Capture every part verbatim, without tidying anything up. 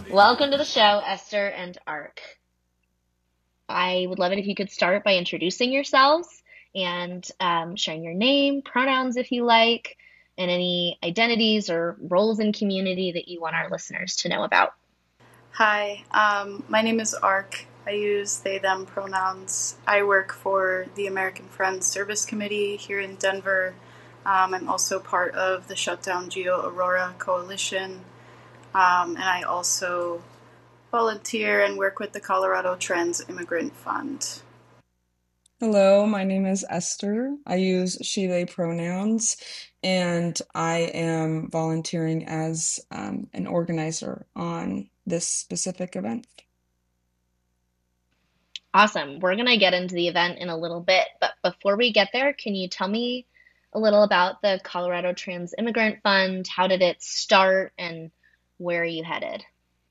Welcome to the show, Esther and Ark. I would love it if you could start by introducing yourselves and um, sharing your name, pronouns if you like, and any identities or roles in community that you want our listeners to know about. Hi, um, my name is Ark. I use they, them pronouns. I work for the American Friends Service Committee here in Denver. Um, I'm also part of the Shutdown Geo Aurora Coalition. Um, and I also volunteer and work with the Colorado Trans Immigrant Fund. Hello, my name is Esther. I use she, they pronouns, and I am volunteering as um, an organizer on this specific event. Awesome. We're going to get into the event in a little bit, but before we get there, can you tell me a little about the Colorado Trans Immigrant Fund? How did it start and where are you headed?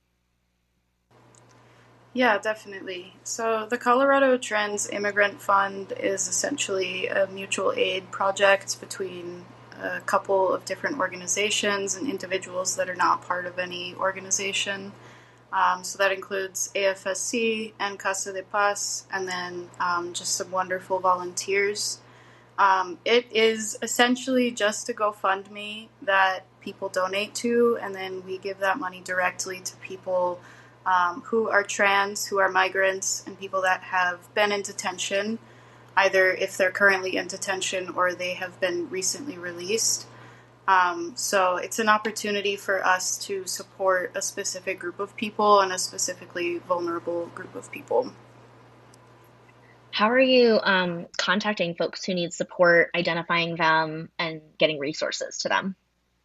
Yeah, definitely. So, the Colorado Trans Immigrant Fund is essentially a mutual aid project between a couple of different organizations and individuals that are not part of any organization. Um, so, that includes A F S C and Casa de Paz, and then um, just some wonderful volunteers. Um, it is essentially just a GoFundMe that people donate to, and then we give that money directly to people um, who are trans, who are migrants, and people that have been in detention, either if they're currently in detention or they have been recently released. Um, so it's an opportunity for us to support a specific group of people and a specifically vulnerable group of people. How are you um, contacting folks who need support, identifying them, and getting resources to them?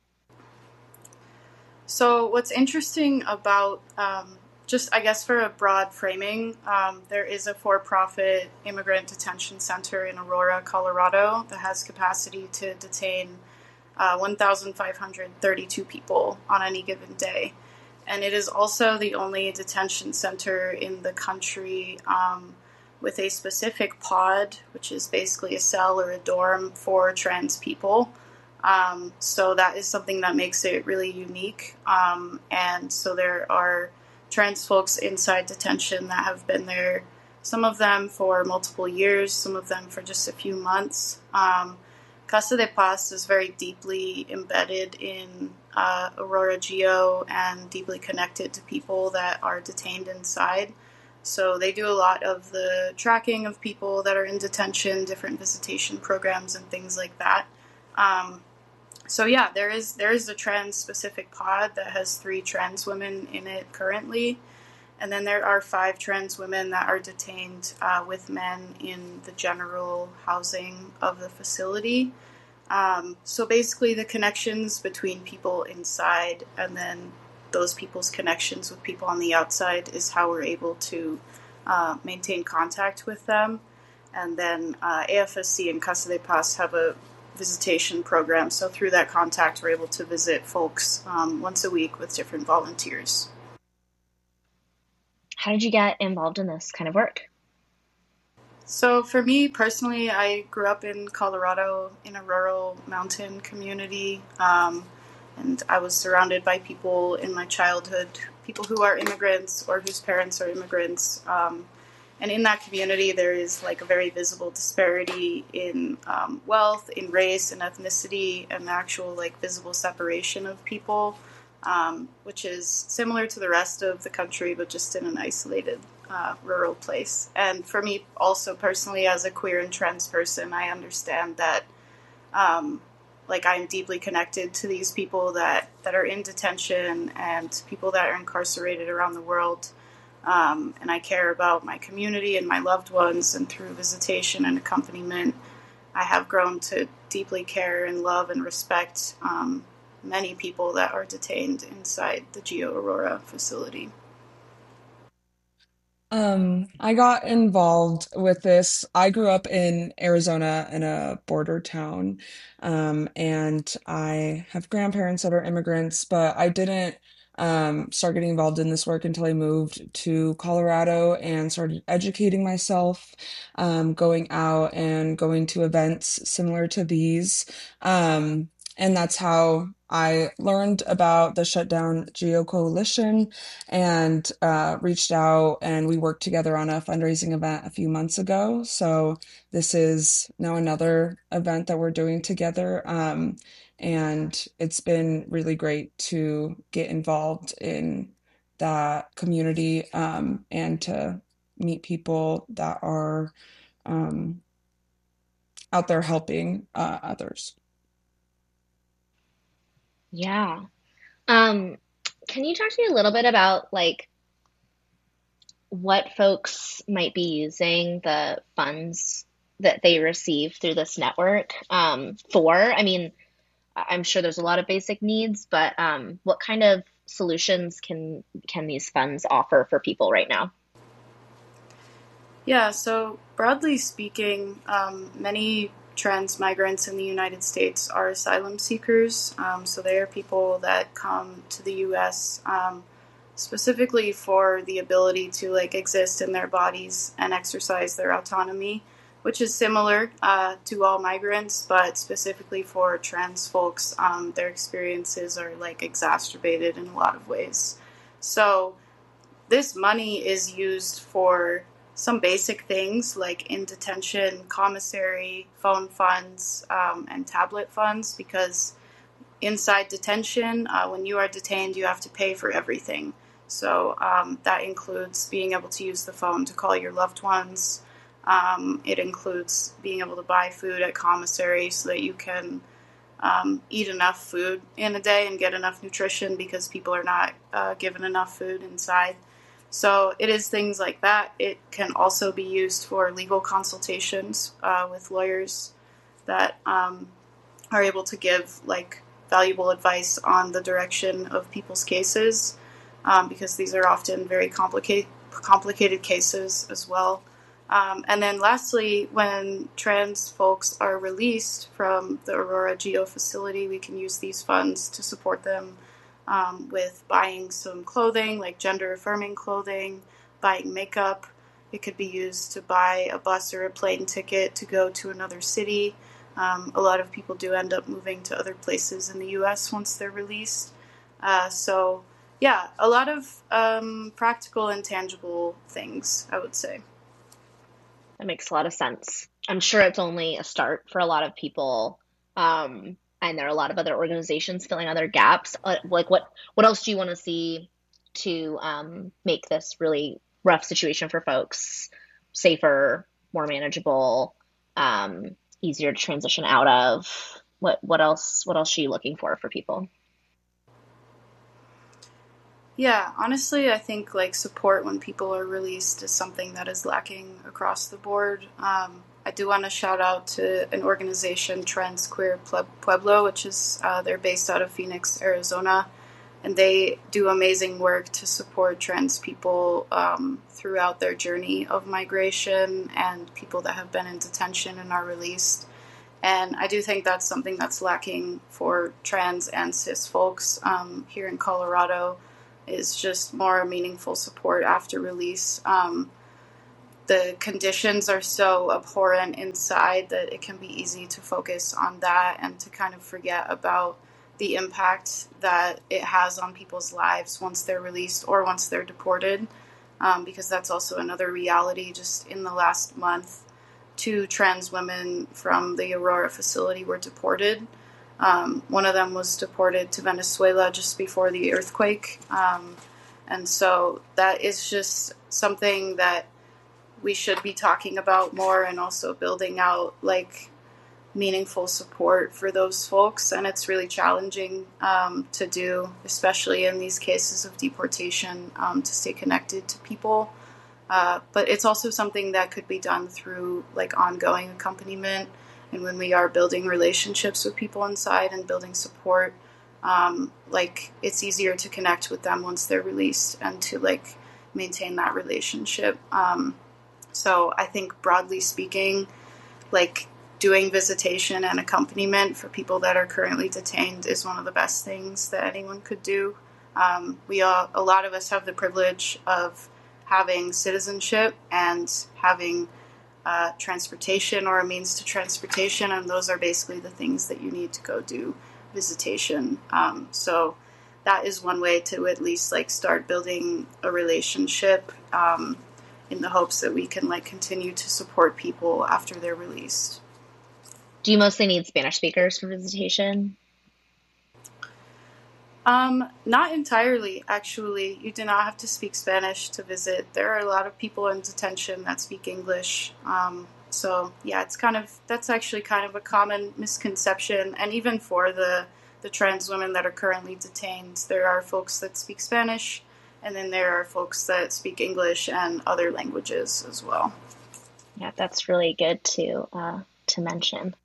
So, what's interesting about um, just, I guess, for a broad framing, um, there is a for profit immigrant detention center in Aurora, Colorado, that has capacity to detain uh, one thousand five hundred thirty-two people on any given day. And it is also the only detention center in the country um, with a specific pod, which is basically a cell or a dorm for trans people. Um, so that is something that makes it really unique. Um, and so there are trans folks inside detention that have been there, some of them for multiple years, some of them for just a few months. Um, Casa de Paz is very deeply embedded in uh, Aurora Geo and deeply connected to people that are detained inside. So they do a lot of the tracking of people that are in detention, different visitation programs, and things like that. Um, so yeah, there is there is a trans specific pod that has three trans women in it currently, and then there are five trans women that are detained uh, with men in the general housing of the facility. Um, so basically, the connections between people inside and then those people's connections with people on the outside is how we're able to uh, maintain contact with them. And then uh, A F S C and Casa de Paz have a visitation program. So through that contact, we're able to visit folks um, once a week with different volunteers. How did you get involved in this kind of work? So for me personally, I grew up in Colorado in a rural mountain community, um, and I was surrounded by people in my childhood, people who are immigrants or whose parents are immigrants. Um, and in that community, there is like a very visible disparity in um, wealth, in race, and ethnicity, and actual like visible separation of people, um, which is similar to the rest of the country, but just in an isolated uh, rural place. And for me, also personally, as a queer and trans person, I understand that, um, like, I'm deeply connected to these people that that are in detention and people that are incarcerated around the world. Um, and I care about my community and my loved ones, and through visitation and accompaniment, I have grown to deeply care and love and respect um, many people that are detained inside the Geo Aurora facility. Um, I got involved with this. I grew up in Arizona in a border town, um, and I have grandparents that are immigrants, but I didn't um, start getting involved in this work until I moved to Colorado and started educating myself, um, going out and going to events similar to these. Um, and that's how I learned about the Shutdown Geo Coalition and uh, reached out, and we worked together on a fundraising event a few months ago. So this is now another event that we're doing together. Um, and it's been really great to get involved in that community um, and to meet people that are um, out there helping uh, others. Yeah. Um, can you talk to me a little bit about like what folks might be using the funds that they receive through this network um, for? I mean, I- I'm sure there's a lot of basic needs, but um, what kind of solutions can can these funds offer for people right now? Yeah, so broadly speaking, um, many trans migrants in the United States are asylum seekers. Um, so they are people that come to the U S um, specifically for the ability to like exist in their bodies and exercise their autonomy, which is similar uh, to all migrants, but specifically for trans folks, um, their experiences are like exacerbated in a lot of ways. So this money is used for some basic things like in detention, commissary, phone funds, um, and tablet funds, because inside detention, uh, when you are detained, you have to pay for everything. So um, that includes being able to use the phone to call your loved ones. Um, it includes being able to buy food at commissary so that you can um, eat enough food in a day and get enough nutrition because people are not uh, given enough food inside. So it is things like that. It can also be used for legal consultations uh, with lawyers that um, are able to give like valuable advice on the direction of people's cases, um, because these are often very complicated complicated cases as well. Um, and then lastly, when trans folks are released from the Aurora Geo facility, we can use these funds to support them um, with buying some clothing, like gender affirming clothing, buying makeup. It could be used to buy a bus or a plane ticket to go to another city. Um, a lot of people do end up moving to other places in the U S once they're released. Uh, so, yeah, a lot of um, practical and tangible things, I would say. That makes a lot of sense. I'm sure it's only a start for a lot of people. Um, and there are a lot of other organizations filling other gaps. Uh, like what what else do you want to see to um, make this really rough situation for folks safer, more manageable, um, easier to transition out of? What what else what else are you looking for for people? Yeah, honestly, I think like support when people are released is something that is lacking across the board. Um, I do want to shout out to an organization, Trans Queer Pueblo, which is uh, they're based out of Phoenix, Arizona, and they do amazing work to support trans people um, throughout their journey of migration and people that have been in detention and are released. And I do think that's something that's lacking for trans and cis folks um, here in Colorado, is just more meaningful support after release. Um, the conditions are so abhorrent inside that it can be easy to focus on that and to kind of forget about the impact that it has on people's lives once they're released or once they're deported, um, because that's also another reality. Just in the last month, two trans women from the Aurora facility were deported. Um, one of them was deported to Venezuela just before the earthquake. Um, and so that is just something that we should be talking about more, and also building out like meaningful support for those folks. And it's really challenging um, to do, especially in these cases of deportation, um, to stay connected to people. Uh, but it's also something that could be done through like ongoing accompaniment. And when we are building relationships with people inside and building support, um, like it's easier to connect with them once they're released and to like maintain that relationship. Um, so I think broadly speaking, like doing visitation and accompaniment for people that are currently detained is one of the best things that anyone could do. Um, we all, a lot of us have the privilege of having citizenship and having uh, transportation or a means to transportation, and those are basically the things that you need to go do visitation. Um, so that is one way to at least like start building a relationship, um, in the hopes that we can like continue to support people after they're released. Do you mostly need Spanish speakers for visitation? Um, not entirely, actually. You do not have to speak Spanish to visit. There are a lot of people in detention that speak English. Um, so yeah, it's kind of that's actually kind of a common misconception. And even for the the trans women that are currently detained, there are folks that speak Spanish, and then there are folks that speak English and other languages as well. Yeah, that's really good to uh, to mention.